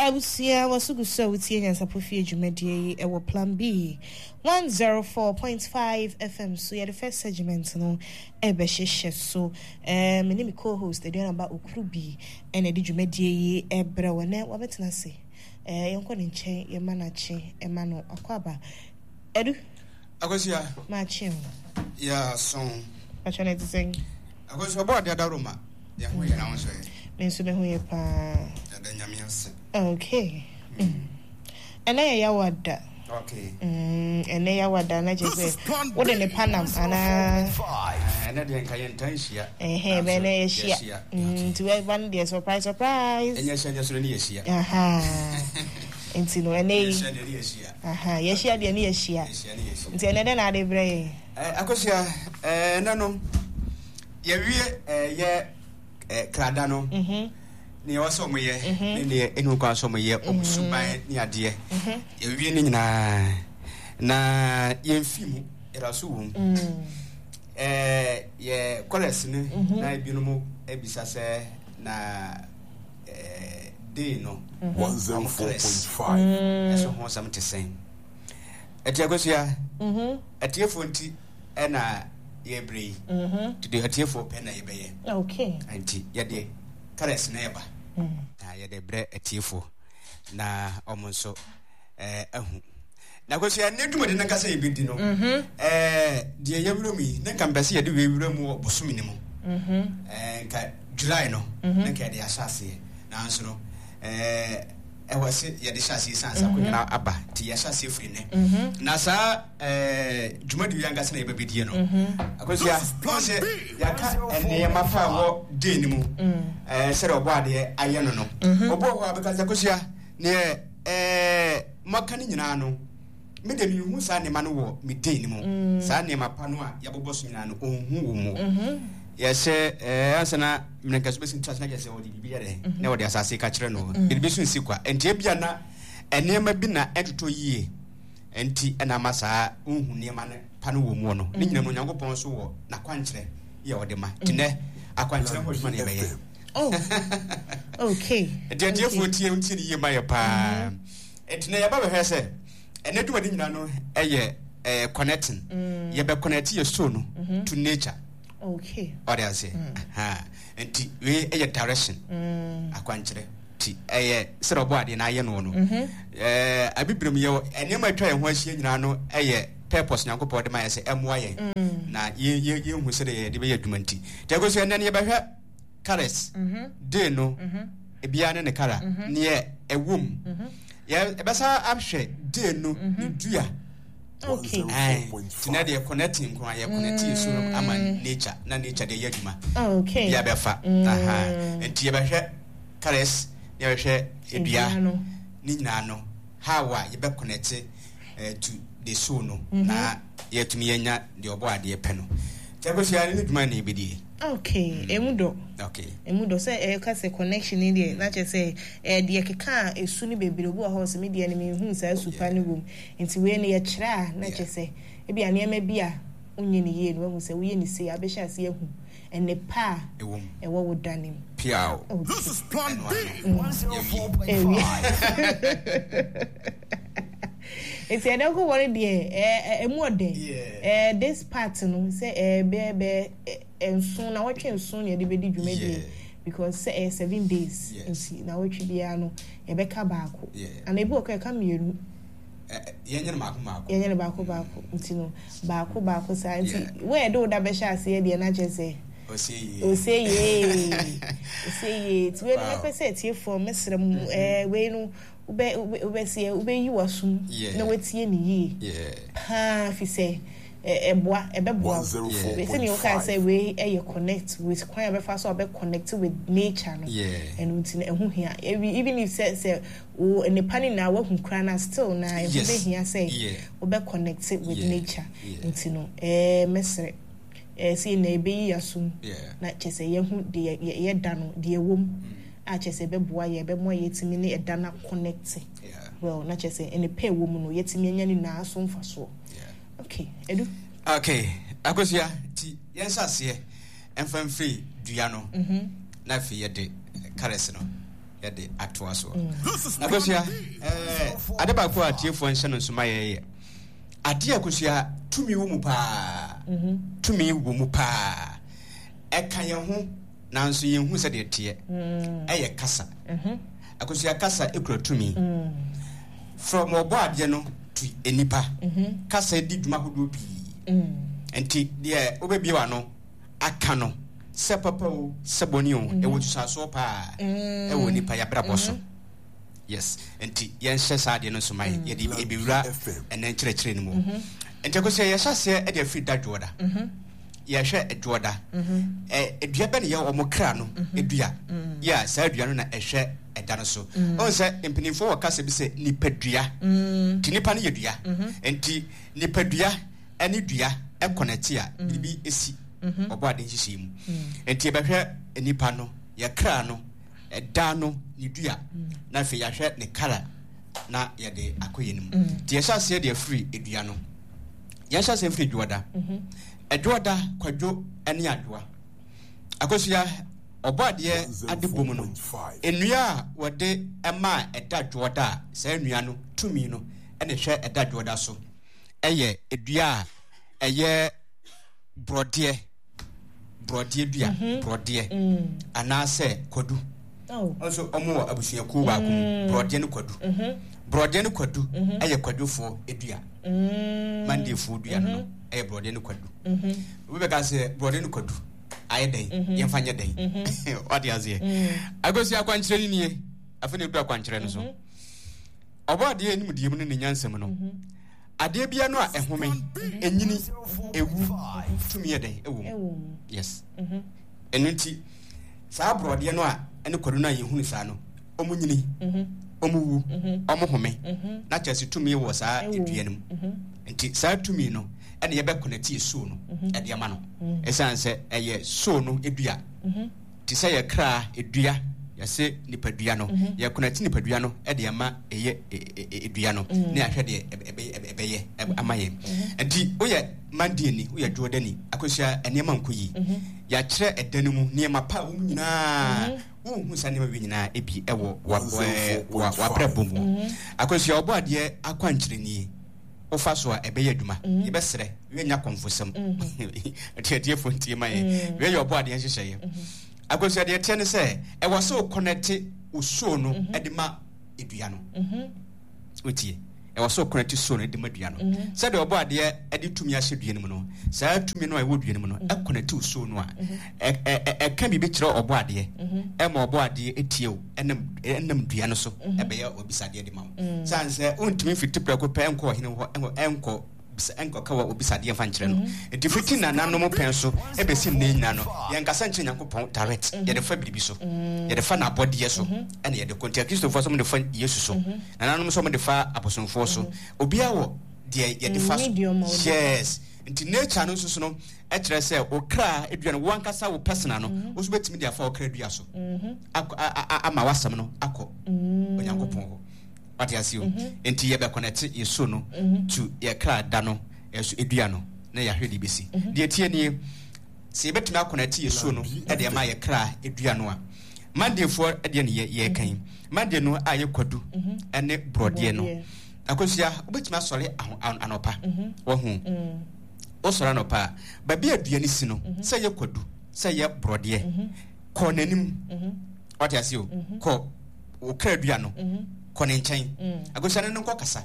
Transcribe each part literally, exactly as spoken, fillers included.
Abusia wasugu so utie nyansa pofie dwumadie e wo plan B one oh four point five F M so ya the first segment no e be hyehyɛ so eh me name co-host e dey number Okrubi e na di dwumadie e bre wona wa betena se eh yenko ne nchen ye manache e ma no akwaba edu akosia ma chim ya son achone to sing akosia board ya daroma ya ho ya na won so me nso me ho ye pa da nyame ase okay ene ya yawada okay mm ene yawada na je se wo de ne panam ana ene de nka ye ntanhia eh eh be na ye hia mm to everyone dey surprise surprise enye hia de so ne ye hia aha enti no ene ye hia de ye hia aha ye hia de ne ye hia enti ene de na de bre eh akosia eh nano ye wie eh ye eh krada no mhm ni waso mo ye ni enu kwa so mo ye obusuban ni ade ye wie ni nyina na ye mfimu era so won eh ye college ni na ebinu mo ebisa se na eh day no one oh four point five eso ho sam te sen etia gosia mhm etiefo nti e na ye brei mhm de etiefo pe na ye be ye okay anti ye de kares na eba na ye de bre etiefo na omonso eh ahu na kwesi ya neduma de nka say bidi no eh de ye wuro mi na kan bese ye de wuro mu bosumi ne mu eh ka July no na ka de asase na nso no eh e wase ye de asase sansa ko na aba ti ye asase firi ne na sa eh jumadi yanga se na ye bebedie no akwesi ya se ya ka ene ma fa wo de ni mu eh sere obo ade aye no no obo ho abeka akwesi ya ne eh makani nyina no me de mi hu sa ne ma no wo me de ni mu sa ne ma pa no a ya bobo so nyina no onhu wo mu ya se eh asana mnenka so besin trust na je se wo di bibia de na wo de asase ka kire no bi so nsi kwa enti bia na enema bi na etoto yie enti na masa onhu ne ma ne pa no wo mu no ne nyina no nyankopon so wo na kwankire ye wo de ma tine akwankire ho hwima ne be ye oh okay de de fo tie unti ne ye ma ye pa enti na ya ba be hwe se ene duma de nyina no eye eh connecting ye be connect your soul no to nature okay audience ha enti we eye direction akwankire ti eye serobo ade na aye no no eh abibrem ye ene ma twa ye ho ahie nyina no eye purpose nyankopɔ de ma ye se emwa ye na ye ye ye hu se de de be ye duma nti te go so ene ne ye be hwe cares de no ebia ne ne kara ne ye ewom ye ebesa ahwe de no ne dua okay tina de connecting kwa ye connecting so ama nature na nature de yaduma okay ya befa aha enti ye behwe cares ye behwe ebia ni nyina no how ye be connect to the soul no na ye tumi yenya de obo ade pe no tegosia ni duma na ebedi okay emudo okay emudo say e ka say connection in there na che say e de keka esu ni bebere obu ho se media ni me hu say super ni wom enti we ne ye kira na che say e bia ne ma bia onye ni ye no hu say we ye ni say abehya se ehu ene pa ewom ewo wo danim piao this is plan B one oh four point five it's a no one dey eh emu ode eh this part no say eh be be enso na watwe enso ne de bedi dwumadi because say eh seven days nti na watwe bia no e be ka baako and e bi o ka ka mienu eh yenye na maako maako yenye na baako baako nti no baako baako sa nti we do da be sha ase de na che say Oseye Oseye Oseye ti we no pese tie for mesrem eh we no ube ube sie ube yi wasum na wetie ni yi yeah ha fi say eboa ebeboa we say me o ka say we e connect with kwan be fa so be connect with nature no and unti na ehu hia even if say say o ne pani na wa hu kra na still na ehu be hia say we be connect with nature unti no eh mesre eh see na ebe yi asum na chese ye hu de ye da no de ewom a chese be boa ye be mo yetimi ne eda na connect well na chese ene pe wom no yetimi anya ni na aso mfa so okay edu okay akosia ti yensa se enfam free dua no na fi ye de cares no ya de atwa so na kwasua eh ade ba ko atiefo nhyɛ no nsoma yɛ ade akusua tumi wo mu pa tumi wo mu pa ɛka yɛ ho nanso yɛ hu sɛ de tie ɛyɛ kasa akusua kasa ekura tumi from obo ade no to enipa kasa di dwuma hodo bi enti de obebi wa no aka no se papa o se boni o e wo tusa so pa e wo nipa ya brabo so yes enti yen hye saade no so mai ye de ebiwura enen kire kire ni mu enti ko se ye hyase e de free dadwoda ye hwe edwoda e edua be ne ye o mo kra no edua ya sa edua no na ehwe eda no so on se empinifo wo kase bi se nipadua ti nipa ne ye dua enti nipadua eni dua e connect ya bibi esi obo ade nhihye mu enti e behwe enipa no ye kra no eda no ni dua na fe ya hwe ne kala na ye de akoye nim ti ye hyase de free edua no ye hyase free dwoda edwoda kwadwo ene adwoa akosia obo ade ade bomu no enua wode ema eda dwoda sa enua no tumi no ene hwe eda dwoda so eye edua eye brodie brodie dua brodie anase kodu oh also omo abusua ku ba ku brodie ne kodu brodie ne kodu eye kodufo edua mande fu dua no eye brodie ne kodu we be ka se brodie ne kodu aye den ye fanya den odi azie agosi akwankyere ni nie afene dua akwankyere no so obode enim die mu ne nyansem no ade bia no a ehome enyini ewu tumi eden ewu yes mhm enunti saa brode no a ene kodu na yehunu saa no omunyini mhm omuwu omuhome na chese tumi wo saa eduanem enti saa tumi no ene ye be connect so no ede ama no esanse eye so no edua ti se ye kra edua yase nipadua no ye connect nipadua no e de ama eye edua no ne ahwe de ebeye amaye enti oye mandini oye jodani akosia enema nkoyi ya kire edani mu ne mapa wo nyina wo hu sane ma nyina ebi ewo wa wa wa prebumu akosia obo ade akwankire ni ofa so a ebeye aduma ye besere we nya konfosem atiatie fontie maye we ye obo ade hyehyeye akosia de tene se e was so connect uso no edema edua no mhm otie e was so connect so no edema dua no se de obo ade ede tumi ahye dua no no sa tumi no e wo dua no no e connect uso no a e e ka bi be kire obo ade e ma obo ade etie o enam enam dua no so e be ya obisade de ma sanse ontumi fiti prako pe enko hene ho enko enko kawa obisade fa nkyere no enti fiti na nanom pen so e be sim na nyina no ye nkasa nkyere Nyankopɔn direct ye de fa bibi so ye de fa na body so ene ye de kontia Christopher so mo de fa Yesu so na nanom so mo de fa aposonfo so obia wo de ye de fa yes enti nature no so no e kire se okra edua no wankasa wo personal no wo so betimi de fa okra dua so ama wasam no akọ Nyankopɔn ho what you see enti ye be connect Yesu no to ye kra da no eso edua no na ya hwedi besi de tie ni se betumi connect Yesu no e de ma ye kra edua no a mandefo e de ne ye kan mande no a ye kwadu ene brodie no akosia obetumi asore anopa wo hu o sore anopa ba bia dua ni si no se ye kwadu se ye brodie ko nanim what you see ko o kra dua no kone nchen agosia ne nko kasa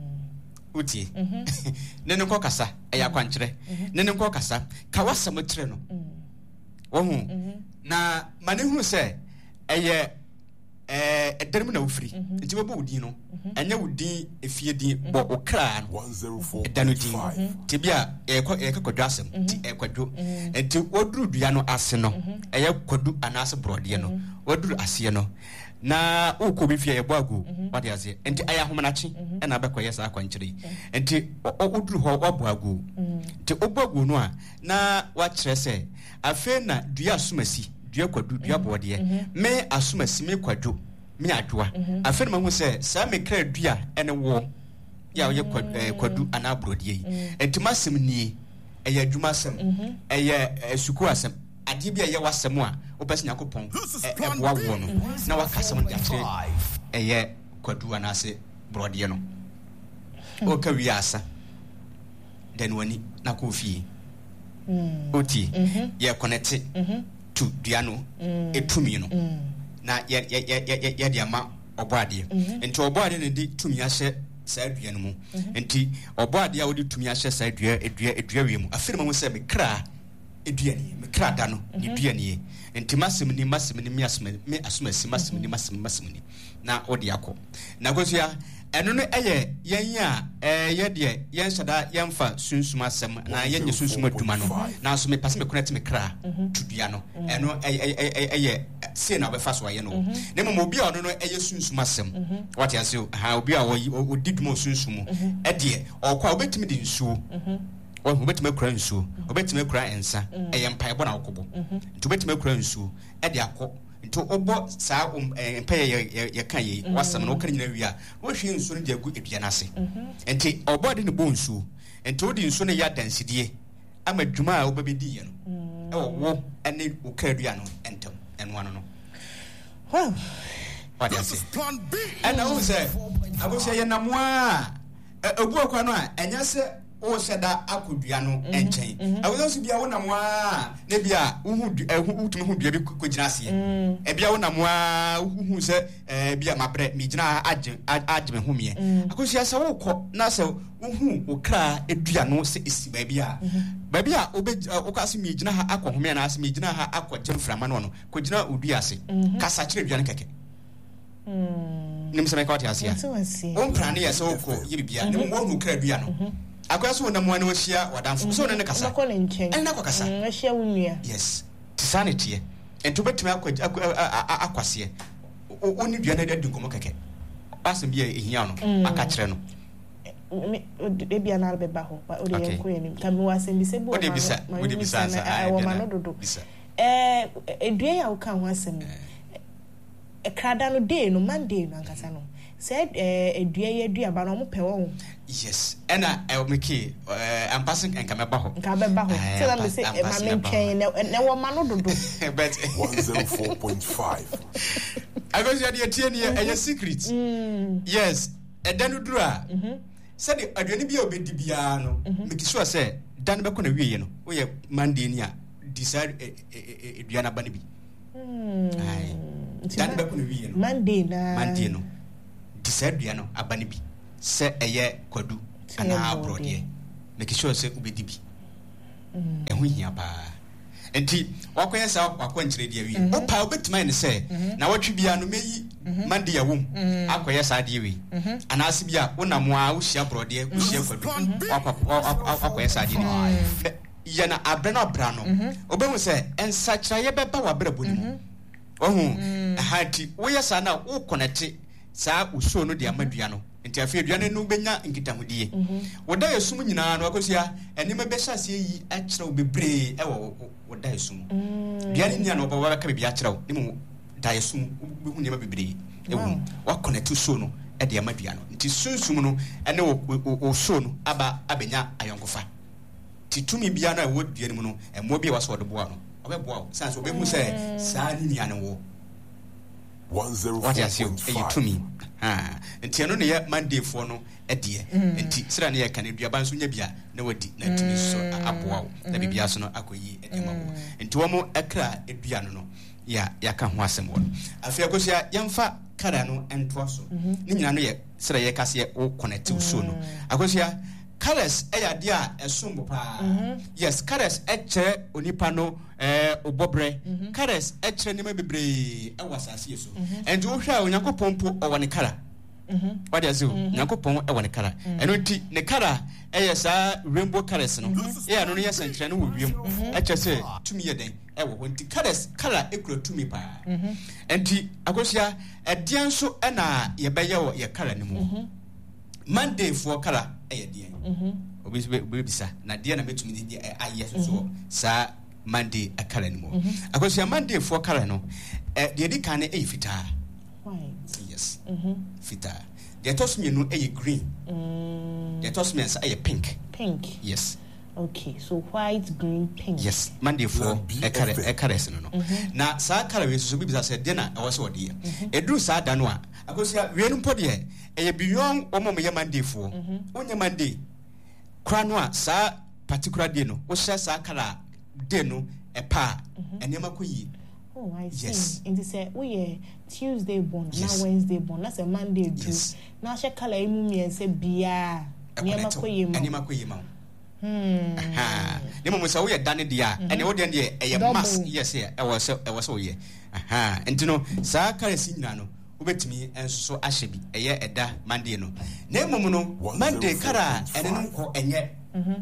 utie ne nko kasa eya kwankyere ne nko kasa ka wasam tire no wo hu na mane hu se eye eh ederim na wofiri nti bebo wudi no anya wudi efie din bo okra no one oh four edanu din ti bia e e kodwa asem ti e kodwo enti woduru dua no ase no eye kodu anase brode no woduru ase no na uko fie yebo agu what you say enti aya homanachi e na bekoye sa akwankyere enti oduru ho obo agu enti obo agu no a na wa kire se afe na dua asumasi dua kwadu dua bode me asumasi me kwadu me adwoa afe na hu se sa me kra dua ene wo ya ye kwadu ana brodie enti masem ni eye adwuma asem eye suku asem ade bia ye wasem a opese Yakopon e boa wo no na wakasem de akyere eye kwadu anase brode no o ka wi asa den wani na ko fie oti ye connect to duano etumi no na ye ye ye ye de ama oboade enti oboade ne di tumi ahye saa dua no mu enti oboade a wodi tumi ahye saa dua edua edua wiem afirma mu se me kra edua ni me kra da no ni dua ni enti masem ni masem ni me asem me asem asi masem ni masem masem ni na odi akọ na gosia eno no eye yen a eh ye de yen sada yen fa sunsuma asem na yen nye sunsuma duma no na so me passe me connect me kra tudua no eno eye eye se na obefa so aye no na mo obi a ono no eye sunsuma asem what you say ha obi a wo didmo sunsumu e de okwa obetimi de nsuo o obetimi kra nsuo obetimi kra ensa eye mpaebo na okobo nti obetimi kra nsuo e de akọ to obo sa empay ye kan ye wasam no kan nyina wi a wo hwe nsu no de agu edua na ase enti obo de ne bo nsu enti odi nsu ne ya dansidie ama dwuma a obebedi ye no e wo ene wo ka edua no entam eno ano no wow what do you say and I was say I go say ye namoa obu akwa no a enya se o seda akudua no enchen awo so bia wo namoa na bia uhu utumi hu bia bi kogina ase e bia wo namoa uhu se e bia mabre mi gina age age me hu me akosia se wo kọ na se uhu okra edua no se esi ba bia ba bia obe okase mi gina ha akọ hu me na ase mi gina ha akọ jemframa no no kogina odua ase kasa kire dua no keke nim se me ka tia ase o mprane ye se wo kọ ye bia nim wo hu kra dua no akwaso na mwana washia wadamfo so ne kasa ena kwa kasa washia wunua yes tisanity ento betime akwase oni dua na de ngomo keke asem bia ehia no aka kire no e bia na be ba ho o de yenko yenim tamu asem bi se bo ode bisa ode bisa sa wo ma no dodo eh edua ya wo kan ho asem e krada no day no Monday no ankasa no said eh edua ye edua ba no mo pe wo yes ena e me ki eh am passing en ka me ba ho ka be ba ho so that me say e ma me twen ne wo ma no dodo but one oh four point five I go say the tie ne e secret yes e danu duru a said the aduani bia obedi bia no me ki so say dan be ko na wiye no wo ye Monday ni a decide edua na ba ne bi ai dan be ko na wiye no Monday na Monday no decide edua no aba ne bi se eye kwadu ana abrodie make sure se ubedi bi ehu hia ba enti wakoye sa wakwankyere dia wi opa obetima ne se na watwe bia no meyi mande ya wom akoye sa dia wi ana ase bia wonamo a wo hia brodie wo hia kwadu akoye sa dia ni ya na abra na abra no obehu se ensakira ye beba wabrabo ni mu ohu hati wo yesa na wo connect sa uso no dia madua no nti afi aduane no benya nkitahudie woda yesum nyina no akosia enema be hyase yi akyerɛw bebre ɛwɔ woda yesum duane nya no baba ka bibia akyerɛw nimu da yesum behu nema bebre ewu wa connect so no ɛde amadua no nti sunsum no ɛne wo so no aba abenya ayonkofa titumi bia no ɛwɔ duane mu no ɛmo bia waso de boa no ɔbɛboa sanso obehu sɛ saa ni nya no wo one oh four point five ah enti no ne ya Monday fo no edie enti sira ne ya kan eduaba nso nya bia na wadi na tumi so aboa wo na bibia so no akoyi edema wo enti wo mo ekra edua no no ya ya ka ho asem wo afia kosia yamfa kara no ento so ne nyina no ye sira ye kase wo connect wo so no akosia colors eya dia esumbo pa yes colors eche onipa no eh obobre colors eche ne mabebre e wasase yeso and wo hwa onyankopon po owone kala what is you nyankopon e wone kala eno ti ne kala eya sa rainbow colors no eya no no yes entre no wo wiem eche se tumi ye den e wo ho nti colors kala ekura tumi pa enti akosia edian so e na ye beye wo ye kala ne mu Monday for color eh dia obi obi bisa na dia na metumi dia aye so sa Monday a color no mo akosia Monday for color no eh dia di kan eh fita white yes fita dia toss me no eh green dia toss me say eh pink pink yes Okay, so white, green, pink. Yes, Monday for a carry a caress no. Now, Sa Carry so be as a dinner I was what dear. A drew sa danwa. I go say we don't put here. A beyond Omo Monday for on your Monday. Cranwa sa particular dino, or sa kala deno a pa and Yamakui. Oh, I see. Yes. And they say, oh yeah, Tuesday born, Yes. now Wednesday born, that's a Monday too. Yes. Now she call me and say Bia. Yamakui. Yamakui. Hmm. Aha. The moment so we are done dia and the audience a mass. Yes, yeah. I was I was so yeah. Aha. And you know, sa carry sinano. Ubetimi and so ashebi a year a da Monday no. Name no Monday kara and then ko enye. Mhm.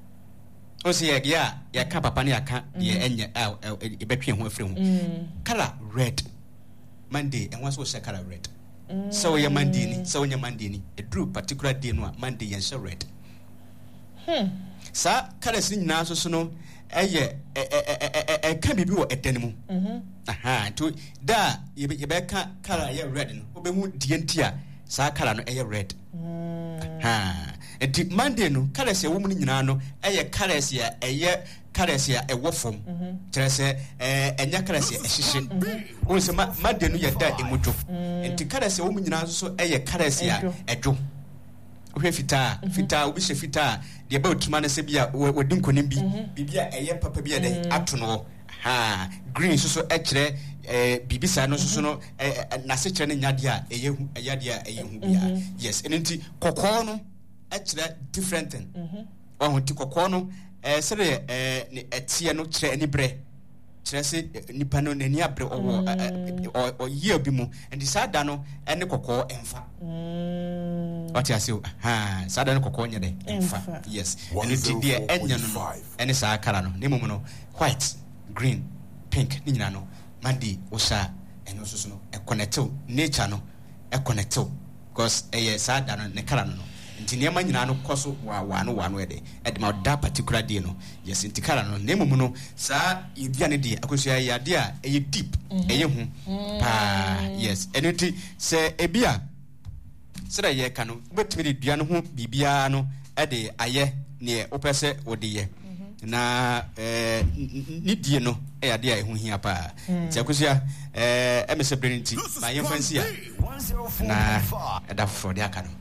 O say ya ya ka papa ne aka ye enye e betwe ho afre ho. Kala red. Monday and once we say kala red. So ye Monday ni, so ye Monday ni. A drew particular day no Monday yen so red. Hmm. Sa kala sin nyina so so no eye e ka bibi wo edan mu. Mhm. Aha, to da ye be ka kala ye red no. Obehu die ntia sa kala no eye red. Mm. Ha. Enti Monday no colors ya woman nyina no eye colors ya eye colors ya ewo fom kire se eh enya colors ya ehihye won se Monday no ya da emudwo enti colors ya woman nyina so eye colors ya edwo ohwe fita fita obi hye fita de ba otuma na se bia wodi nkonim bi bibia eye papa bia de ato no ha green so so e kire eh bibisa no so so no na se kire ne nyade a eye hu ayade a eye hu bia yes enti kokko no actually different thing. Mhm. Oh, tikoko no eh sere eh ne etie no kire ani bre. Kire se nipa no nani abre owo o ye obi mu and sada no ene kokko emfa. Mm. What you say? Ha, sada no kokko nya de emfa. Yes. And it dey enya no ene sa kala no. Nemu no white, green, pink ni nyina no. Mandi osa eno so no e connect nature no e connect because eh sada no ne kala no. Nti niema nyina no koso wa wa no wa no ede ede ma da particular day no yes nti kala no nemu mu no sa idua ne de akosua ya de a eye deep eye hu pa yes eniti se ebia sira ye ka no betimi de dua no ho bibia no ede aye ne opese ode na eh ni die no e ya de a ehu hia pa nti akosua eh emese breniti ma ye fancy a na eda for de aka no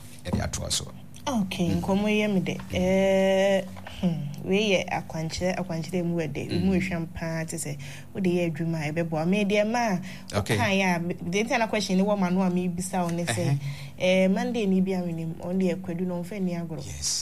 okay, nkomo ye me de eh we ye akwanche akwanche mu wede mu ehwam pa te se wo de ye adwuma e bebo me de ma kan ya the internet question ni wo ma no am bisa o ne se eh Monday ni bia menim on de akwadu no mfa ni agoro yes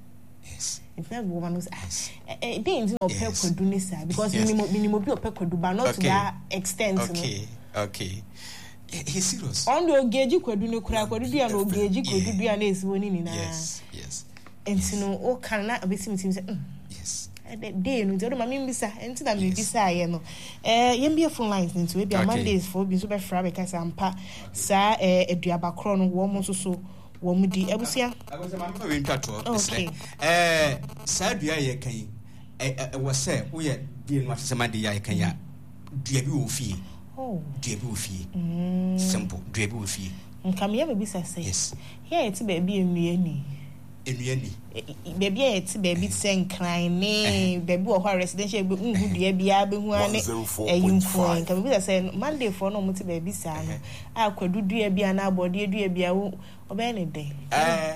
yes if na go man eh dey in no pe kwadu ni sa because minimum minimum bi o pe kwadu but not to that extent no okay okay he's serious. On the ogeji kwadu ne kura kwadu dia no ogeji kwadu dia na esiwo ni na. Yes, yes. Enti no o kan na abesim tim say. Yes. Eh dey no do ma mi bisa enti na mi bisa ye no. Eh yem be phone lines nti we be Mondays for bi so be fra be kasa ampa sa eh aduaba kro no wo mo so so wo mu di abusia. Abusia ma me we ntwa to. Eh sa adua ye kan eh wo say wo ye di no atse ma di ye kan ya dua bi wo fie. Oh, Debu fi. Simple. Debu fi. Nkam ye baby say. Yes. Here it baby enue ni. Enue ni. Baby it baby sen climb ni. Baby wo residential be unhu dua bia be hu ane. Eyimfo. Nkam baby say Monday for no muti baby sa no. Akwadu dua bia na abode dua bia wo obe ne den. Eh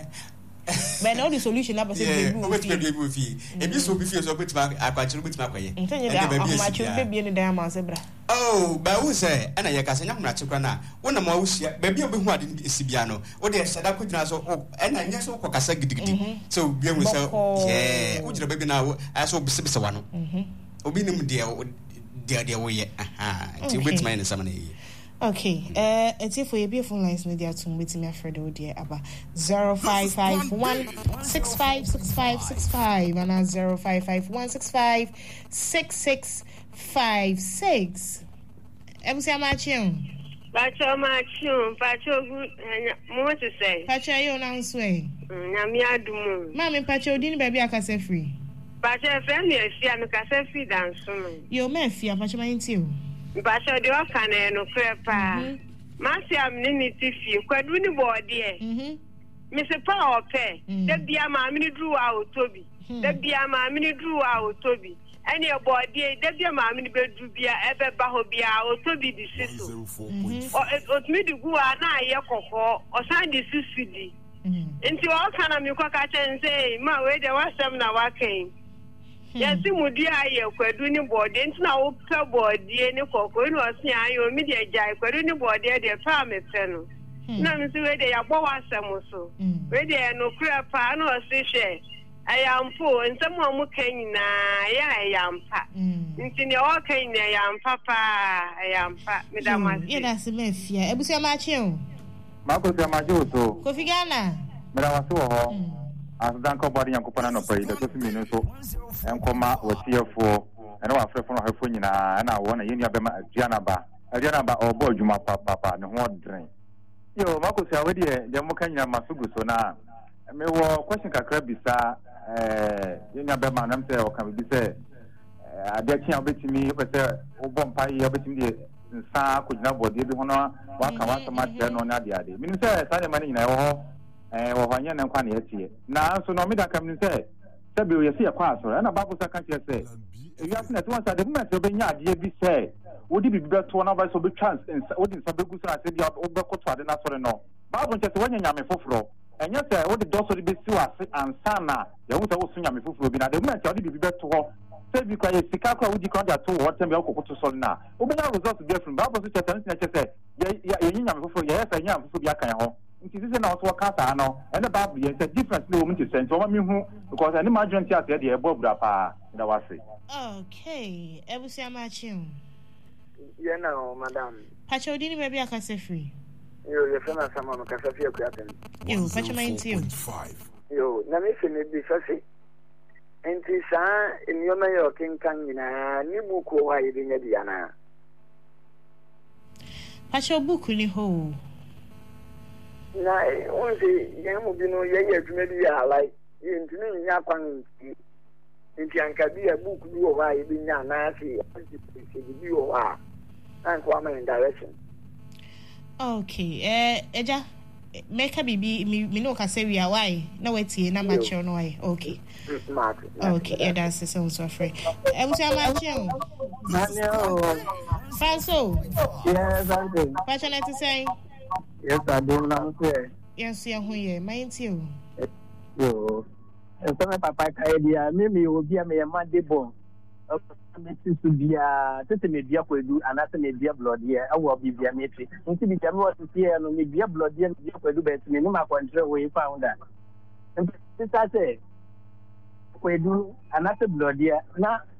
but now the solution up say baby wo fit baby fi e bi so bi fi so bit ma akwachiru bit ma kwaye e baby akwachiru baby ni dan ma se bra oh ba wo say ana ye ka se nyamra chekwa na wona ma wo hia baby obi hu ade esi bia no wo de sada ko gyina so ana nya so ko kasa gidigidi so bi hu say yeah wo gyina baby na wo aso bisibisa wa no obi nim de de de wo ye aha ti bit ma ni samana ye. Okay, uh, it's if we be phone lines with your two with me afraid oh dear about zero five five one six five six five six five and zero five five one six five six six five six. I'm saying machine. Pacho machine, Pacho good. What to say? Pacho you now sway. Nyami adumu. Mami Pacho dini baby akase free. Pacho friend me fi am kase free dance so. Yo me fi Pacho my you. Basho de okane no krepa. Masi am ni ni tifi kwadu ni body e. Mhm. Me se pa ope. De bia ma me ni dru a otobi. da bia ma me ni duru a otobi ene e body da bia ma me ni bedu bia e be ba ho bia otobi di siso o otmi di gu a na aye kokko o san di sisidi nti o kana mi kwa ka chen say ma we de wasam na waken yesi mudi aye kwadu ni body nti na wo pe body ni kokko ni o sin ayo mi de jai kwadu ni body de fa me fe no na mi si we de ya bo wasam so we de no kura pa na o si hwe ayampo nsem o mu kan na ya ayampa nti ne o kan na ayampa pa ayampa me da ma ye da se me fia ebusia ma che o ma ko se ma je o so Kofi Ghana me da waso ho asan ko body yankopon na no pai da so mi no so enkoma watiefo ene wa frefo no hafo nyina na wo na yeni abema aduana ba aduana ba o bo adwuma papa pa ne ho dren yo ma ko se awedi e je mo kan nyina masugu so na me wo question kakra bisa eh yeni abema nam se o kan bi se ade tia obetimi pese o bom pa yi obetimi de nsa ko gyina body bi hono wa ka wa sama te no na de ade minu se sa de mani nyina wo ho eh wo hanya na kwa na yetie na so no me da kam ni se se bi o yesi e kwa so na babu sa kan tie se e ya na to sa de moment o be nya ade bi se wo di bi be to na ba so be chance wo di sa be gu sa se bi o be ko to ade na so no babu nche se wanya nyame foforo enye se wo di do so di be si wa se ansa na ya hu se wo so nyame foforo bi na de moment o di bi be to ho se bi kwa ye sika kwa wo di kon da to wo tem be ko ko to so na wo be nya result different babu so che tan se che se ye ye nyame foforo ye se nyame foforo bi aka ya ho nti sise na oto kasa no ene babu ye se difference no wo mti sense wo mi hu because any majority at the ebo bra pa da wase okay ebusia ma chi ye na o madam pacha odini be bia ka se free yo ye fena sama no ka safia ku aten yo pacha ninety yo na me se me bi sase enti sa enyo na yo kinkan nyina ni buku wa ye nya dia na pacha buku ni ho na onse yemu bino yeye adwuma bi ya alai yentini nya kwan nti anka bi a book bi o wa ye bi nya na ase bi o wa anko am in direction okay eh eja make bibi mi no ka say we are why na wetie na ma che no why okay smart okay yeah that's the sound so free e mu say ma che o manio Fanso yes auntie pacha na to say yes I don't know say yes ya hu ye ninety o yo e so me papa kai dia me me obi a me ma de bon me ti su bia tete me bia kwadu anase me bia blood ye awo bibia me ti nti bi jam wo ti ye no me bia blood ye bia kwadu be ti me ni ma control we founder nti ta say kwadu anase blood ye na